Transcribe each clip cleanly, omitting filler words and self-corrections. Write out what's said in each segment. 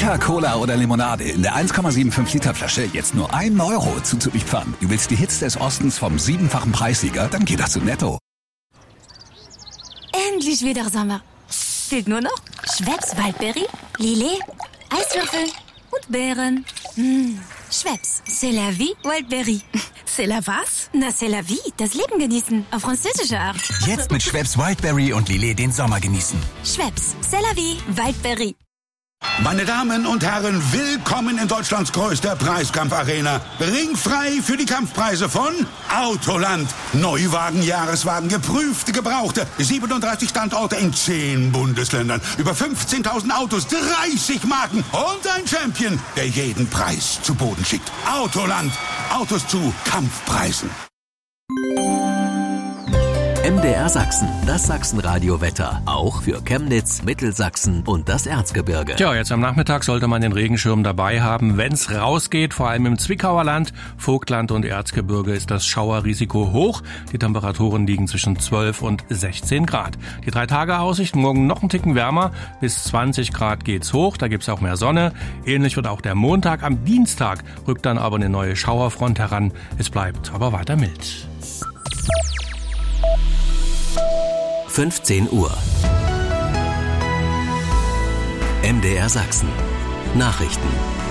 Fanta, Cola oder Limonade in der 1,75 Liter Flasche jetzt nur 1 Euro zuzüglich Pfand. Du willst die Hits des Ostens vom 7-fachen Preissieger? Dann geht das zu Netto. Endlich wieder Sommer. Fehlt nur noch Schweppes Waldbeere, Lillet, Eiswürfel und Beeren. Schweppes, c'est la vie, Waldbeere. C'est la was? Na, c'est la vie, das Leben genießen, auf französische Art. Jetzt mit Schweppes Wildberry und Lillet den Sommer genießen. Schweppes, c'est la vie, Waldbeere. Meine Damen und Herren, willkommen in Deutschlands größter Preiskampfarena. Ringfrei für die Kampfpreise von Autoland. Neuwagen, Jahreswagen, geprüfte, gebrauchte. 37 Standorte in 10 Bundesländern. Über 15.000 Autos, 30 Marken und ein Champion, der jeden Preis zu Boden schickt. Autoland. Autos zu Kampfpreisen. MDR Sachsen, das Sachsenradio-Wetter. Auch für Chemnitz, Mittelsachsen und das Erzgebirge. Tja, jetzt am Nachmittag sollte man den Regenschirm dabei haben, wenn's rausgeht. Vor allem im Zwickauer Land, Vogtland und Erzgebirge ist das Schauerrisiko hoch. Die Temperaturen liegen zwischen 12 und 16 Grad. Die 3-Tage-Aussicht, morgen noch einen Ticken wärmer. Bis 20 Grad geht's hoch, da gibt's auch mehr Sonne. Ähnlich wird auch der Montag. Am Dienstag rückt dann aber eine neue Schauerfront heran. Es bleibt aber weiter mild. 15 Uhr. MDR Sachsen. Nachrichten.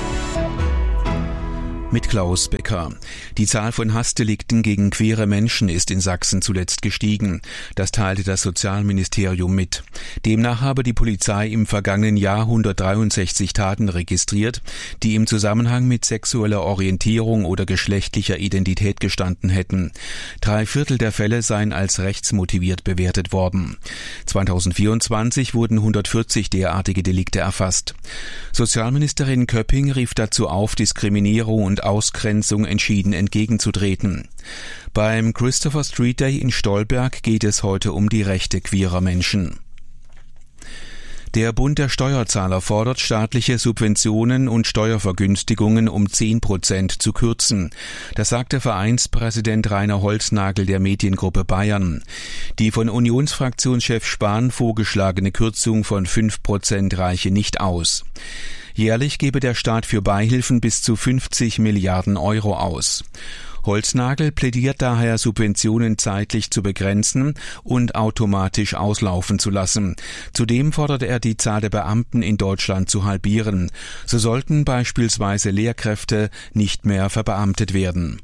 Mit Klaus Becker. Die Zahl von Hassdelikten gegen queere Menschen ist in Sachsen zuletzt gestiegen. Das teilte das Sozialministerium mit. Demnach habe die Polizei im vergangenen Jahr 163 Taten registriert, die im Zusammenhang mit sexueller Orientierung oder geschlechtlicher Identität gestanden hätten. 3/4 der Fälle seien als rechtsmotiviert bewertet worden. 2024 wurden 140 derartige Delikte erfasst. Sozialministerin Köpping rief dazu auf, Diskriminierung und Ausgrenzung entschieden entgegenzutreten. Beim Christopher Street Day in Stolberg geht es heute um die Rechte queerer Menschen. Der Bund der Steuerzahler fordert, staatliche Subventionen und Steuervergünstigungen um 10% zu kürzen. Das sagte Vereinspräsident Rainer Holznagel der Mediengruppe Bayern. Die von Unionsfraktionschef Spahn vorgeschlagene Kürzung von 5% reiche nicht aus. Jährlich gebe der Staat für Beihilfen bis zu 50 Milliarden Euro aus. Holznagel plädiert daher, Subventionen zeitlich zu begrenzen und automatisch auslaufen zu lassen. Zudem fordert er, die Zahl der Beamten in Deutschland zu halbieren. So sollten beispielsweise Lehrkräfte nicht mehr verbeamtet werden.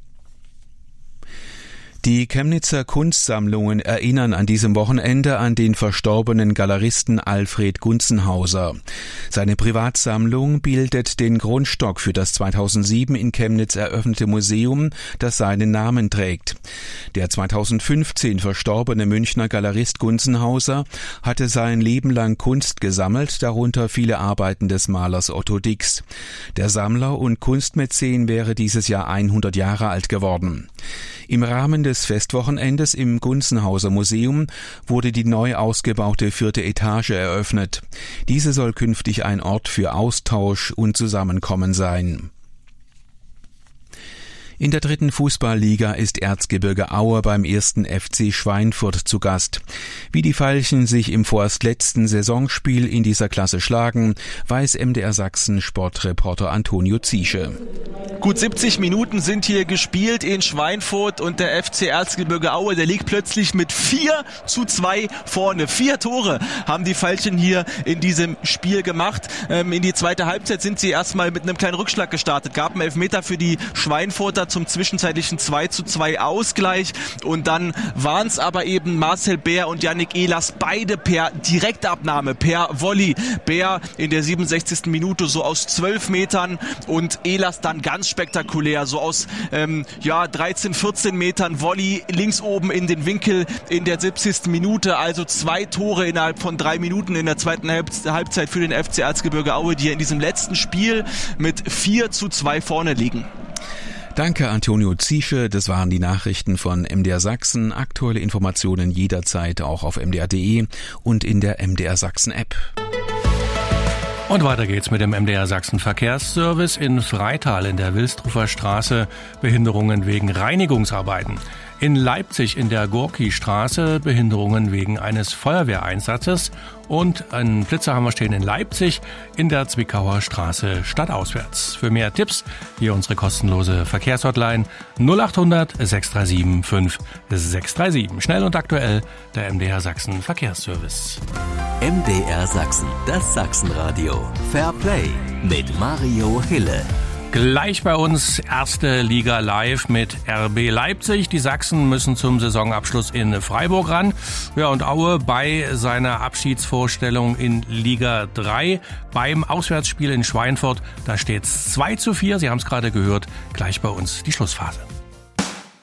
Die Chemnitzer Kunstsammlungen erinnern an diesem Wochenende an den verstorbenen Galeristen Alfred Gunzenhauser. Seine Privatsammlung bildet den Grundstock für das 2007 in Chemnitz eröffnete Museum, das seinen Namen trägt. Der 2015 verstorbene Münchner Galerist Gunzenhauser hatte sein Leben lang Kunst gesammelt, darunter viele Arbeiten des Malers Otto Dix. Der Sammler und Kunstmäzen wäre dieses Jahr 100 Jahre alt geworden. Im Rahmen des Festwochenendes im Gunzenhauser Museum wurde die neu ausgebaute 4. Etage eröffnet. Diese soll künftig ein Ort für Austausch und Zusammenkommen sein. In der 3. Fußballliga ist Erzgebirge Aue beim 1. FC Schweinfurt zu Gast. Wie die Veilchen sich im vorerst letzten Saisonspiel in dieser Klasse schlagen, weiß MDR Sachsen Sportreporter Antonio Ziesche. Gut 70 Minuten sind hier gespielt in Schweinfurt und der FC Erzgebirge Aue, der liegt plötzlich mit 4:2 vorne. 4 Tore haben die Veilchen hier in diesem Spiel gemacht. In die zweite Halbzeit sind sie erstmal mit einem kleinen Rückschlag gestartet, gab einen Elfmeter für die Schweinfurter zum zwischenzeitlichen 2:2 Ausgleich und dann waren es aber eben Marcel Bär und Yannick Ehlers, beide per Direktabnahme, per Volley. Bär in der 67. Minute so aus 12 Metern und Ehlers dann ganz spektakulär, so aus 13, 14 Metern Volley links oben in den Winkel in der 70. Minute, also 2 Tore innerhalb von 3 Minuten in der zweiten Halbzeit für den FC Erzgebirge Aue, die in diesem letzten Spiel mit 4:2 vorne liegen. Danke, Antonio Ziesche. Das waren die Nachrichten von MDR Sachsen. Aktuelle Informationen jederzeit auch auf mdr.de und in der MDR Sachsen App. Und weiter geht's mit dem MDR Sachsen Verkehrsservice in Freital in der Wilsdruffer Straße. Behinderungen wegen Reinigungsarbeiten. In Leipzig in der Gorki-Straße Behinderungen wegen eines Feuerwehreinsatzes. Und einen Blitzer haben wir stehen in Leipzig in der Zwickauer Straße stadtauswärts. Für mehr Tipps hier unsere kostenlose Verkehrshotline 0800 637 5637. Schnell und aktuell der MDR Sachsen Verkehrsservice. MDR Sachsen, das Sachsenradio. Fair Play mit Mario Hille. Gleich bei uns erste Liga live mit RB Leipzig. Die Sachsen müssen zum Saisonabschluss in Freiburg ran. Ja, und Aue bei seiner Abschiedsvorstellung in Liga 3 beim Auswärtsspiel in Schweinfurt. Da steht's 2:4. Sie haben es gerade gehört. Gleich bei uns die Schlussphase.